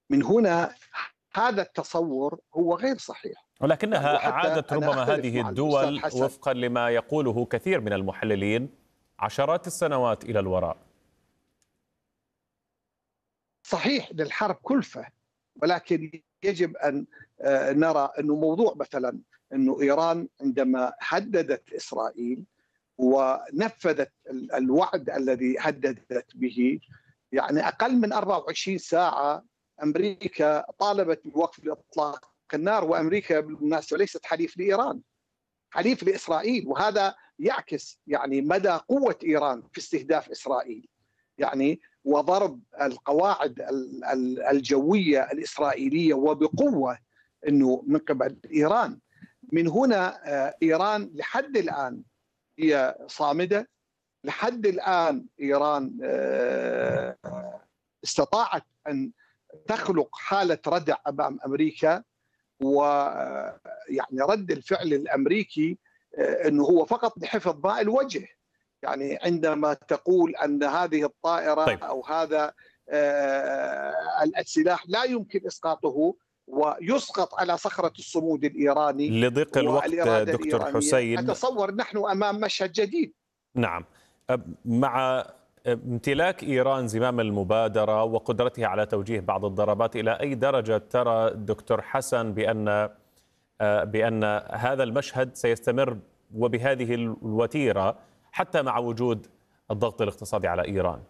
من هنا هذا التصور هو غير صحيح. يعني ولكنها وحتى أعادت أنا ربما أختلف هذه مع الأستاذ الدول حسن. وفقا لما يقوله كثير من المحللين عشرات السنوات إلى الوراء. صحيح للحرب كلفة، ولكن يجب أن نرى أنه موضوع مثلا أنه إيران عندما هددت إسرائيل ونفذت الوعد الذي هددت به، يعني أقل من 24 ساعة أمريكا طالبت بوقف إطلاق النار. وأمريكا بالمناسبة ليست حليف لإيران، حليف لإسرائيل، وهذا يعكس يعني مدى قوة إيران في استهداف إسرائيل يعني وضرب القواعد الجوية الإسرائيلية وبقوة أنه من قبل إيران. من هنا إيران لحد الآن هي صامدة. لحد الآن إيران استطاعت أن تخلق حالة ردع أمام أمريكا، ويعني رد الفعل الأمريكي أنه هو فقط لحفظ ماء الوجه. يعني عندما تقول أن هذه الطائرة طيب. أو هذا السلاح لا يمكن إسقاطه ويسقط على صخرة الصمود الإيراني لضيق الوقت والإرادة دكتور الإيرانية، حسين، أتصور نحن أمام مشهد جديد. نعم، مع امتلاك إيران زمام المبادرة وقدرتها على توجيه بعض الضربات، إلى أي درجة ترى دكتور حسن بأن هذا المشهد سيستمر وبهذه الوتيرة حتى مع وجود الضغط الاقتصادي على إيران؟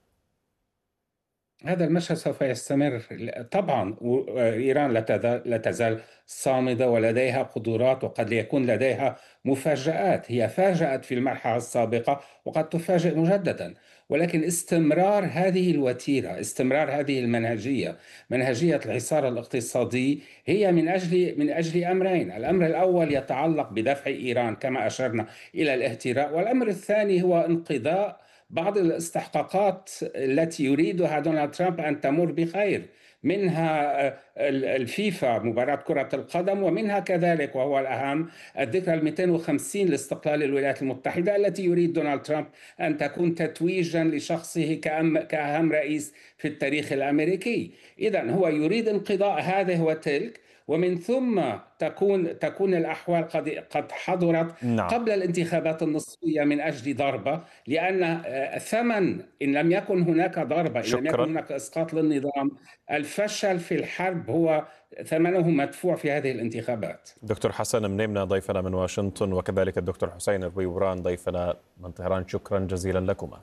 هذا المشهد سوف يستمر طبعا. إيران لا تزال صامدة ولديها قدرات، وقد يكون لديها مفاجآت. هي فاجأت في المرحلة السابقة وقد تفاجئ مجددا، ولكن استمرار هذه الوتيرة، استمرار هذه المنهجية، منهجية الحصار الاقتصادي، هي من أجل أمرين. الأمر الأول يتعلق بدفع إيران كما أشرنا إلى الاهتراء، والأمر الثاني هو انقضاء بعض الاستحقاقات التي يريدها دونالد ترامب أن تمر بخير، منها الفيفا مباراة كرة القدم، ومنها كذلك وهو الأهم الذكرى 250 لاستقلال الولايات المتحدة التي يريد دونالد ترامب أن تكون تتويجا لشخصه كأهم رئيس في التاريخ الأمريكي. إذن هو يريد انقضاء هذه وتلك، ومن ثم تكون الأحوال قد حضرت نعم. قبل الانتخابات النصفية من أجل ضربة، لأن ثمن إن لم يكن هناك ضربة، إن لم يكن هناك إسقاط للنظام، الفشل في الحرب هو ثمنه مدفوع في هذه الانتخابات. دكتور حسن منيمنا ضيفنا من واشنطن، وكذلك الدكتور حسين البيوران ضيفنا من طهران، شكرا جزيلا لكما.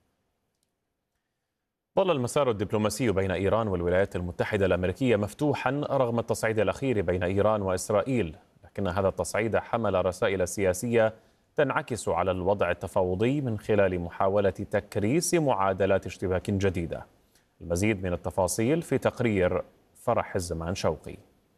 ظل المسار الدبلوماسي بين إيران والولايات المتحدة الأمريكية مفتوحا رغم التصعيد الأخير بين إيران وإسرائيل، لكن هذا التصعيد حمل رسائل سياسية تنعكس على الوضع التفاوضي من خلال محاولة تكريس معادلات اشتباك جديدة. المزيد من التفاصيل في تقرير فرح الزمان شوقي.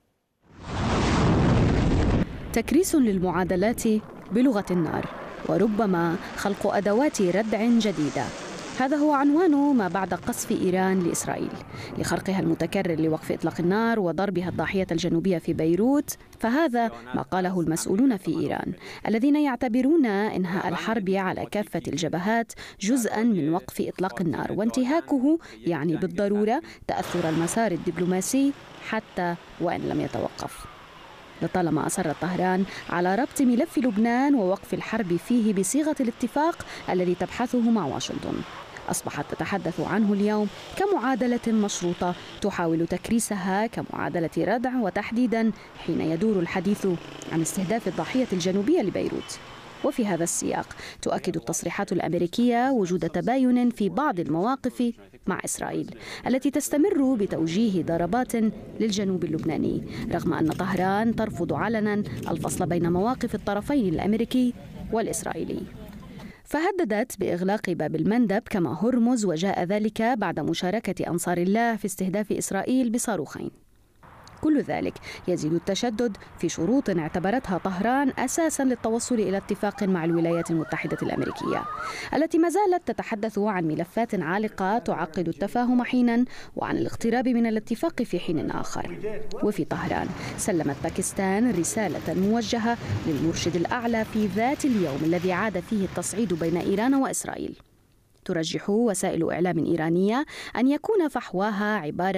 تكريس للمعادلات بلغة النار، وربما خلق أدوات ردع جديدة. هذا هو عنوان ما بعد قصف إيران لإسرائيل لخرقها المتكرر لوقف إطلاق النار وضربها الضاحية الجنوبية في بيروت. فهذا ما قاله المسؤولون في إيران الذين يعتبرون إنهاء الحرب على كافة الجبهات جزءاً من وقف إطلاق النار، وانتهاكه يعني بالضرورة تأثر المسار الدبلوماسي حتى وإن لم يتوقف. لطالما أصرت طهران على ربط ملف لبنان ووقف الحرب فيه بصيغة الاتفاق الذي تبحثه مع واشنطن، أصبحت تتحدث عنه اليوم كمعادلة مشروطة تحاول تكريسها كمعادلة ردع، وتحديدا حين يدور الحديث عن استهداف الضاحية الجنوبية لبيروت. وفي هذا السياق تؤكد التصريحات الأمريكية وجود تباين في بعض المواقف مع إسرائيل التي تستمر بتوجيه ضربات للجنوب اللبناني، رغم أن طهران ترفض علنا الفصل بين مواقف الطرفين الأمريكي والإسرائيلي. فهددت بإغلاق باب المندب كما هرمز، وجاء ذلك بعد مشاركة أنصار الله في استهداف إسرائيل بصاروخين. كل ذلك يزيد التشدد في شروط اعتبرتها طهران أساساً للتوصل إلى اتفاق مع الولايات المتحدة الأمريكية، التي ما زالت تتحدث عن ملفات عالقة تعقد التفاهم حيناً وعن الاقتراب من الاتفاق في حين آخر. وفي طهران سلمت باكستان رسالة موجهة للمرشد الأعلى في ذات اليوم الذي عاد فيه التصعيد بين إيران وإسرائيل. ترجح وسائل إعلام إيرانية أن يكون فحواها عبارة